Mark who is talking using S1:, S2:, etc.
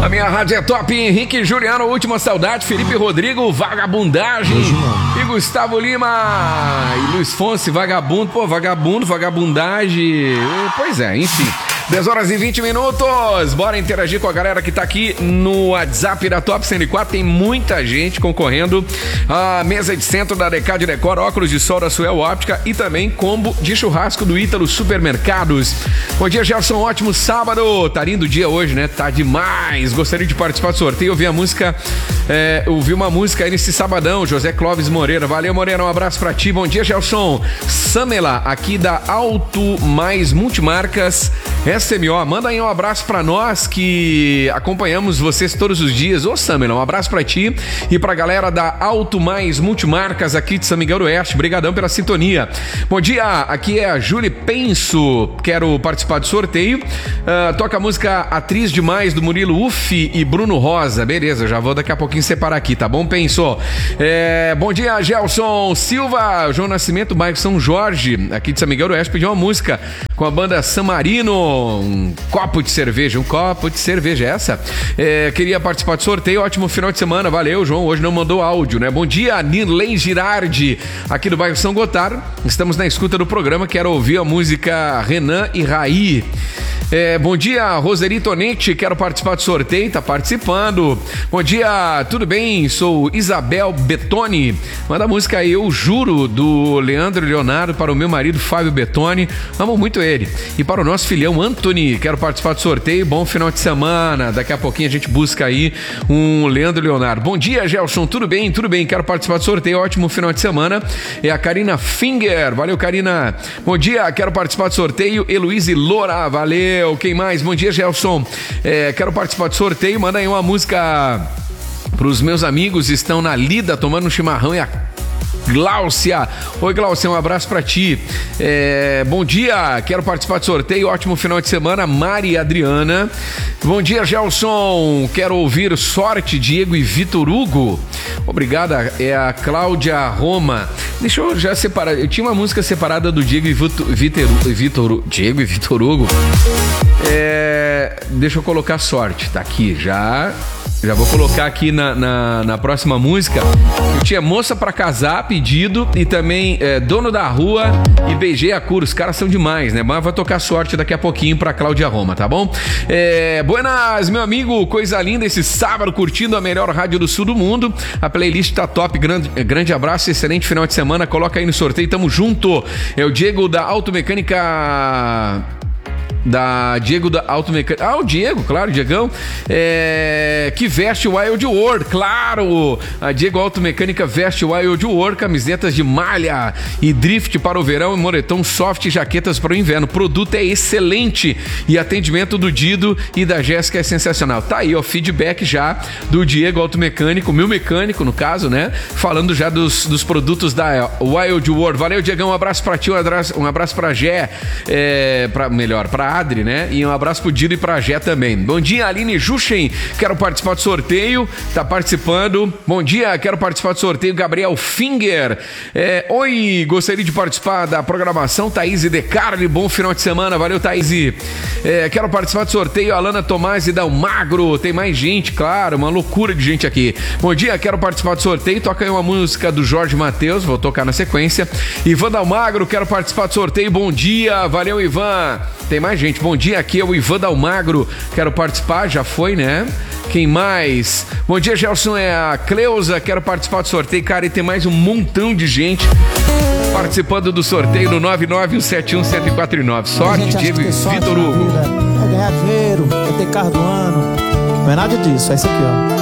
S1: A minha rádio é top, Henrique Juliano, Última Saudade, Felipe Rodrigo, Vagabundagem, e Gustavo Lima, e Luiz Fonse, Vagabundo, pô, Vagabundo, Vagabundagem, pois é, enfim. 10 horas e 20 minutos, bora interagir com a galera que tá aqui no WhatsApp da Top 104, tem muita gente concorrendo a mesa de centro da Decade Decor, óculos de sol da Suel Óptica e também combo de churrasco do Ítalo Supermercados. Bom dia, Gerson, ótimo sábado, tá lindo o dia hoje, né? Tá demais, gostaria de participar do sorteio, ouvi uma música aí nesse sabadão, José Clóvis Moreira, valeu Moreira, um abraço pra ti, bom dia, Gerson. Samela, aqui da Auto Mais Multimarcas SMO, manda aí um abraço pra nós que acompanhamos vocês todos os dias. Ô Samela, um abraço pra ti e pra galera da Auto Mais Multimarcas aqui de São Miguel do Oeste, brigadão pela sintonia. Bom dia, aqui é a Júlia Penso, quero participar do sorteio, toca a música Atriz Demais do Murilo Uffi e Bruno Rosa, beleza, já vou daqui a pouquinho separar aqui, tá bom, Penso? Bom dia, Gelson Silva, João Nascimento, bairro São Jorge, aqui de São Miguel do Oeste, pediu uma música com a banda San Marino, um copo de cerveja, essa? Queria participar do sorteio, ótimo final de semana, valeu, João, hoje não mandou áudio, né? Bom dia, Nirley Girardi, aqui do bairro São Gotardo, estamos na escuta do programa, quero ouvir a música Renan e Raí. Bom dia, Roseli Tonetti, quero participar do sorteio, tá participando. Bom dia, tudo bem? Sou Isabel Betoni, manda a música Eu Juro, do Leandro Leonardo, para o meu marido Fábio Betoni, amo muito ele. E para o nosso filhão Anthony, quero participar do sorteio, bom final de semana, daqui a pouquinho a gente busca aí um Leandro Leonardo. Bom dia, Gelson, tudo bem, quero participar do sorteio, ótimo final de semana. É a Karina Finger, valeu Karina. Bom dia, quero participar do sorteio, Heloíse Loura, valeu. Quem mais? Bom dia, Gelson. Quero participar do sorteio. Manda aí uma música para os meus amigos. Estão na lida tomando um chimarrão e a Gláucia. Oi, Gláucia, um abraço pra ti. Bom dia, quero participar do sorteio, ótimo final de semana, Mari Adriana. Bom dia, Gelson, quero ouvir Sorte, Diego e Vitor Hugo. Obrigada, é a Cláudia Roma. Deixa eu já separar, eu tinha uma música separada do Diego e Vitor Hugo. Deixa eu colocar Sorte, tá aqui, já vou colocar aqui na próxima música. Eu tinha Moça Pra Casar, pedido, e também Dono da Rua e Beijei a Cura. Os caras são demais, né? Mas vai tocar Sorte daqui a pouquinho pra Cláudia Roma, tá bom? Buenas, meu amigo, coisa linda esse sábado, curtindo a melhor rádio do sul do mundo. A playlist tá top, grande abraço, excelente final de semana. Coloca aí no sorteio, tamo junto. É o Diego da Automecânica... Diego da Automecânica. O Diego, claro, o Diegão. Que veste Wild World, claro. A Diego Automecânica veste Wild World, camisetas de malha e drift para o verão e moletom soft e jaquetas para o inverno. O produto é excelente e atendimento do Dido e da Jéssica é sensacional. Tá aí, ó, feedback já do Diego Automecânico, meu mecânico, no caso, né? Falando já dos produtos da Wild World. Valeu, Diegão, um abraço pra ti, um abraço pra Gé, pra Adri, né? E um abraço pro Dido e pra Gé também. Bom dia, Aline Juchen, quero participar do sorteio, tá participando. Bom dia, quero participar do sorteio, Gabriel Finger. Oi, gostaria de participar da programação, Thaís De Carli, bom final de semana, valeu, Thaís. Quero participar do sorteio, Alana Tomás e Dal Magro, tem mais gente, claro, uma loucura de gente aqui. Bom dia, quero participar do sorteio, toca aí uma música do Jorge Mateus, vou tocar na sequência. Ivan Dal Magro, quero participar do sorteio, bom dia, valeu, Ivan. Tem mais gente, bom dia, aqui é o Ivan Dalmagro, quero participar, já foi, né? Quem mais? Bom dia, Gelson, é a Cleusa, quero participar do sorteio, cara, e tem mais um montão de gente participando do sorteio no 991711049. Sorte, Diego e Vitor Hugo.
S2: É ganhar dinheiro, é ter carro do ano, não é nada disso, é isso aqui, ó.